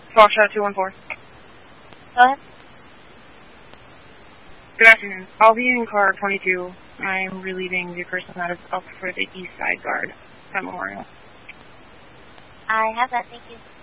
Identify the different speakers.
Speaker 1: Foxtrot 214.
Speaker 2: Go ahead.
Speaker 1: Good afternoon. I'll be in car 22. I'm relieving the person that is up for the East Side Guard at Memorial.
Speaker 2: I have that, thank you.